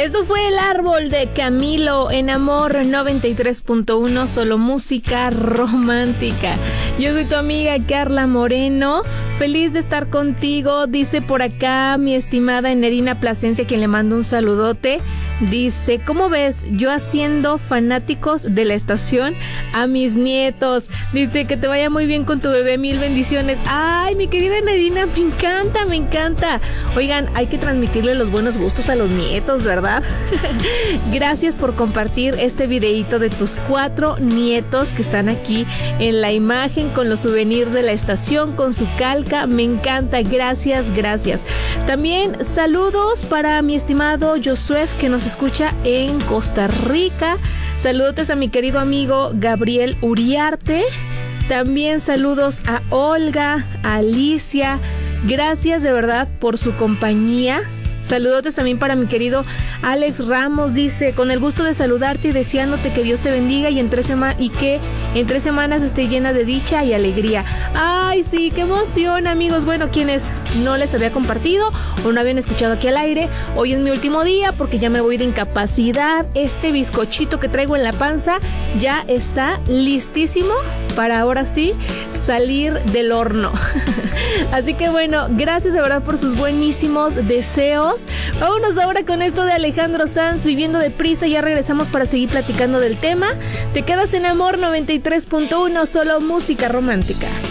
Esto fue El Árbol de Camilo en Amor 93.1, solo música romántica. Yo soy tu amiga Carla Moreno, feliz de estar contigo, dice por acá mi estimada Enerina Plasencia, quien le mando un saludote. Dice, ¿cómo ves? Yo haciendo fanáticos de la estación a mis nietos. Dice que te vaya muy bien con tu bebé, mil bendiciones. Ay, mi querida Enerina, me encanta, me encanta. Oigan, hay que transmitirle los buenos gustos a los nietos, ¿verdad? Gracias por compartir este videíto de tus 4 nietos que están aquí en la imagen con los souvenirs de la estación, con su calca. Me encanta, gracias, gracias. También saludos para mi estimado Josué, que nos escucha en Costa Rica. Saludos a mi querido amigo Gabriel Uriarte. También saludos a Olga, a Alicia. Gracias de verdad por su compañía. Saludos también para mi querido Alex Ramos, dice, con el gusto de saludarte y deseándote que Dios te bendiga y que en 3 semanas esté llena de dicha y alegría. Ay, sí, qué emoción, amigos. Bueno, quienes no les había compartido o no habían escuchado aquí al aire, hoy es mi último día porque ya me voy de incapacidad. Este bizcochito que traigo en la panza ya está listísimo para ahora sí salir del horno. Así que bueno, gracias de verdad por sus buenísimos deseos. Vámonos ahora con esto de Alejandro Sanz, Viviendo Deprisa. Ya regresamos para seguir platicando del tema. Te quedas en Amor 93.1, solo música romántica.